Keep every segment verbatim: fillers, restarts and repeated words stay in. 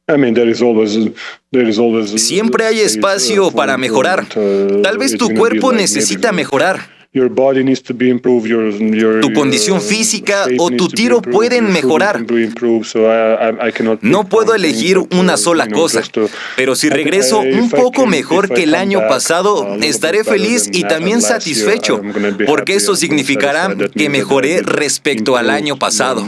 Siempre hay espacio para mejorar. Tal vez tu cuerpo necesita mejorar. Tu condición física o tu tiro pueden mejorar. No puedo elegir una sola cosa, pero si regreso un poco mejor que el año pasado, estaré feliz y también satisfecho, porque eso significará que mejoré respecto al año pasado.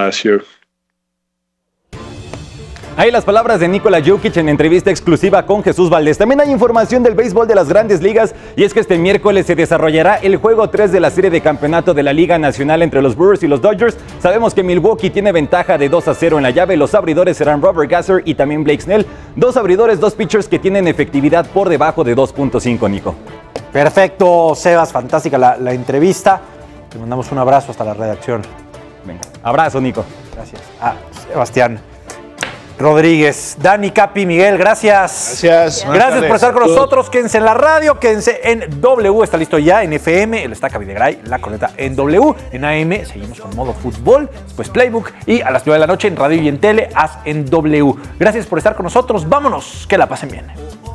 Ahí las palabras de Nikola Jokic en entrevista exclusiva con Jesús Valdés. También hay información del béisbol de las Grandes Ligas y es que este miércoles se desarrollará el juego tres de la serie de campeonato de la Liga Nacional entre los Brewers y los Dodgers. Sabemos que Milwaukee tiene ventaja de dos a cero en la llave. Los abridores serán Robert Gasser y también Blake Snell. Dos abridores, dos pitchers que tienen efectividad por debajo de dos punto cinco, Nico. Perfecto, Sebas, fantástica la, la entrevista. Te mandamos un abrazo hasta la redacción. Venga, abrazo, Nico. Gracias. Ah, Sebastián Rodríguez, Dani, Capi, Miguel, gracias. Gracias. Gracias por estar con nosotros. Quédense en la radio, quédense en W. Está listo ya en F M, el Estaca Videgaray, la corneta en W. En A M seguimos con modo fútbol, después Playbook y a las nueve de la noche en radio y en tele, haz en W. Gracias por estar con nosotros. Vámonos, que la pasen bien.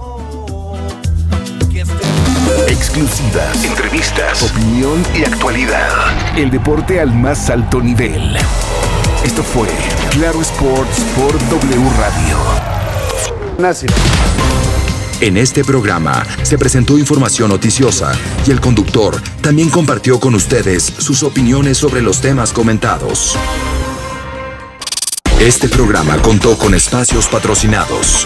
Exclusivas, entrevistas, opinión y actualidad. El deporte al más alto nivel. Esto fue Claro Sports por W Radio. Gracias. En este programa se presentó información noticiosa y el conductor también compartió con ustedes sus opiniones sobre los temas comentados. Este programa contó con espacios patrocinados.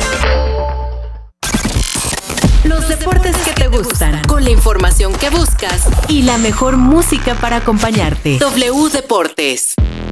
Los deportes que te gustan, con la información que buscas y la mejor música para acompañarte. W Deportes.